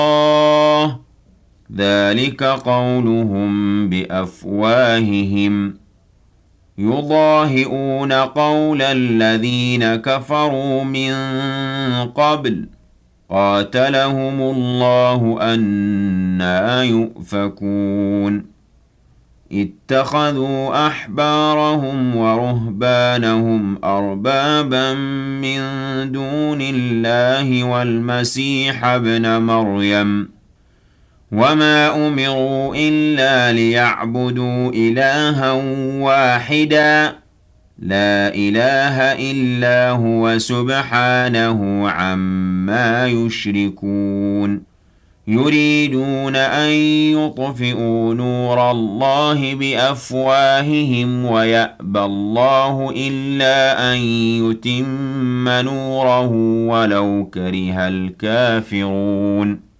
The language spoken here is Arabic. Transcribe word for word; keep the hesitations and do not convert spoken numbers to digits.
الله ذلك قولهم بأفواههم يضاهئون قول الذين كفروا من قبل قاتلهم الله أنى يؤفكون اتخذوا أحبارهم ورهبانهم أربابا من دون الله والمسيح ابن مريم وما أمروا إلا ليعبدوا إلها واحدا لا إله إلا هو سبحانه عما يشركون يريدون أن يطفئوا نور الله بأفواههم ويأبى الله إلا أن يتم نوره ولو كره الكافرون